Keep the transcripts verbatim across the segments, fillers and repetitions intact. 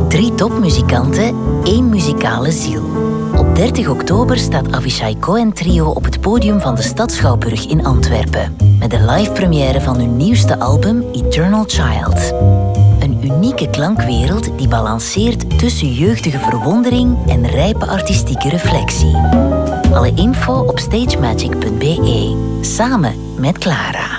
Drie topmuzikanten, één muzikale ziel. Op dertig oktober staat Avishai Cohen Trio op het podium van de Stadsschouwburg in Antwerpen. Met de live première van hun nieuwste album Eternal Child. Een unieke klankwereld die balanceert tussen jeugdige verwondering en rijpe artistieke reflectie. Alle info op stagemagic punt b e. Samen met Clara.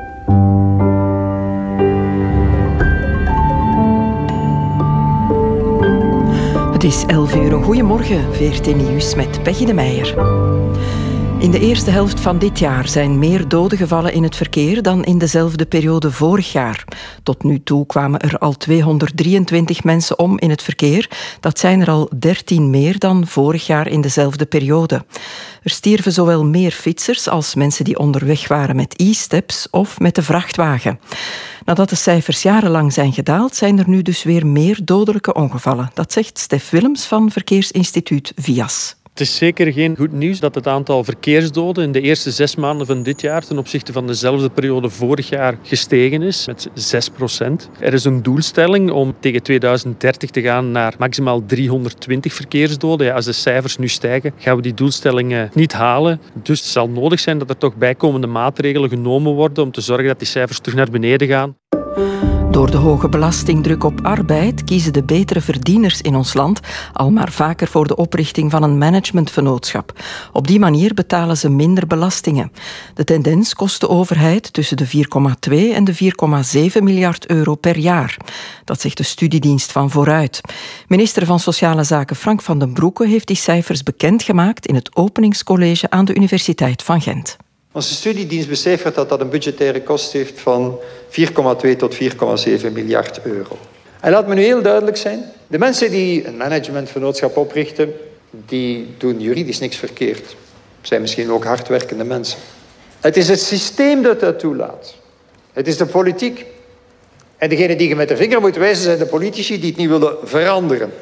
Het is elf uur. Een goeiemorgen, V R T Nieuws met Peggy de Meijer. In de eerste helft van dit jaar zijn meer doden gevallen in het verkeer dan in dezelfde periode vorig jaar. Tot nu toe kwamen er al tweehonderddrieëntwintig mensen om in het verkeer. Dat zijn er al dertien meer dan vorig jaar in dezelfde periode. Er stierven zowel meer fietsers als mensen die onderweg waren met e-steps of met de vrachtwagen. Nadat de cijfers jarenlang zijn gedaald, zijn er nu dus weer meer dodelijke ongevallen. Dat zegt Stef Willems van Verkeersinstituut V I A S. Het is zeker geen goed nieuws dat het aantal verkeersdoden in de eerste zes maanden van dit jaar ten opzichte van dezelfde periode vorig jaar gestegen is met zes procent. Er is een doelstelling om tegen tweeduizend dertig te gaan naar maximaal driehonderdtwintig verkeersdoden. Ja, als de cijfers nu stijgen, gaan we die doelstelling niet halen. Dus het zal nodig zijn dat er toch bijkomende maatregelen genomen worden om te zorgen dat die cijfers terug naar beneden gaan. Door de hoge belastingdruk op arbeid kiezen de betere verdieners in ons land al maar vaker voor de oprichting van een managementvennootschap. Op die manier betalen ze minder belastingen. De tendens kost de overheid tussen de vier komma twee en de vier komma zeven miljard euro per jaar. Dat zegt de studiedienst van Vooruit. Minister van Sociale Zaken Frank van den Broeke heeft die cijfers bekendgemaakt in het openingscollege aan de Universiteit van Gent. Onze studiedienst becijfert dat dat een budgettaire kost heeft van vier komma twee tot vier komma zeven miljard euro. En laat me nu heel duidelijk zijn. De mensen die een managementvennootschap oprichten, die doen juridisch niks verkeerd. Het zijn misschien ook hardwerkende mensen. Het is het systeem dat dat toelaat. Het is de politiek. En degene die je met de vinger moet wijzen zijn de politici die het niet willen veranderen.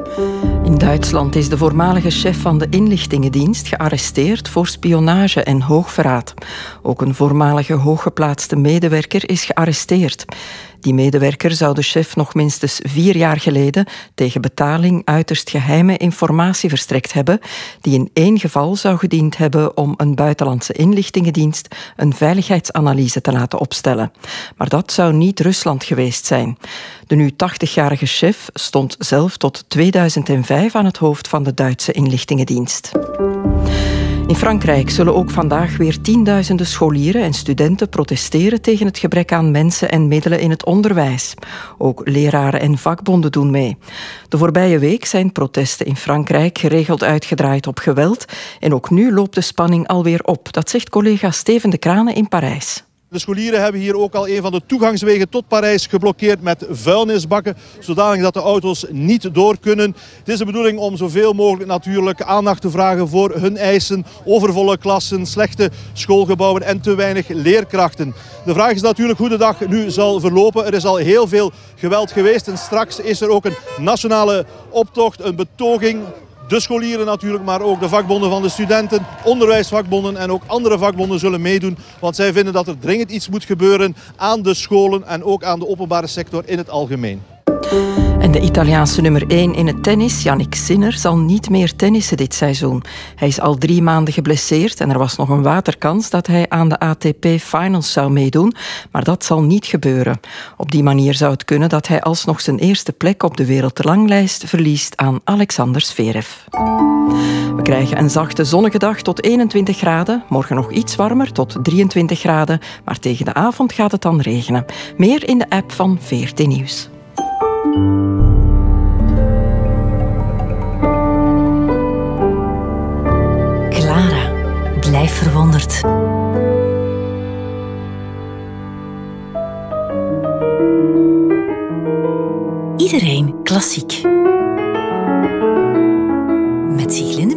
In Duitsland is de voormalige chef van de inlichtingendienst gearresteerd voor spionage en hoogverraad. Ook een voormalige hooggeplaatste medewerker is gearresteerd. Die medewerker zou de chef nog minstens vier jaar geleden tegen betaling uiterst geheime informatie verstrekt hebben, die in één geval zou gediend hebben om een buitenlandse inlichtingendienst een veiligheidsanalyse te laten opstellen. Maar dat zou niet Rusland geweest zijn. De nu tachtigjarige chef stond zelf tot tweeduizend vijf aan het hoofd van de Duitse inlichtingendienst. In Frankrijk zullen ook vandaag weer tienduizenden scholieren en studenten protesteren tegen het gebrek aan mensen en middelen in het onderwijs. Ook leraren en vakbonden doen mee. De voorbije week zijn protesten in Frankrijk geregeld uitgedraaid op geweld en ook nu loopt de spanning alweer op. Dat zegt collega Steven de Kranen in Parijs. De scholieren hebben hier ook al een van de toegangswegen tot Parijs geblokkeerd met vuilnisbakken, zodanig dat de auto's niet door kunnen. Het is de bedoeling om zoveel mogelijk natuurlijk aandacht te vragen voor hun eisen, overvolle klassen, slechte schoolgebouwen en te weinig leerkrachten. De vraag is natuurlijk hoe de dag nu zal verlopen. Er is al heel veel geweld geweest en straks is er ook een nationale optocht, een betoging. De scholieren natuurlijk, maar ook de vakbonden van de studenten, onderwijsvakbonden en ook andere vakbonden zullen meedoen. Want zij vinden dat er dringend iets moet gebeuren aan de scholen en ook aan de openbare sector in het algemeen. En de Italiaanse nummer één in het tennis, Jannik Sinner, zal niet meer tennissen dit seizoen. Hij is al drie maanden geblesseerd en er was nog een waterkans dat hij aan de A T P Finals zou meedoen, maar dat zal niet gebeuren. Op die manier zou het kunnen dat hij alsnog zijn eerste plek op de wereldranglijst verliest aan Alexander Zverev. We krijgen een zachte zonnige dag tot eenentwintig graden, morgen nog iets warmer tot drieëntwintig graden, maar tegen de avond gaat het dan regenen. Meer in de app van V R T Nieuws. Clara, blijf verwonderd. Iedereen klassiek. Met Siglinde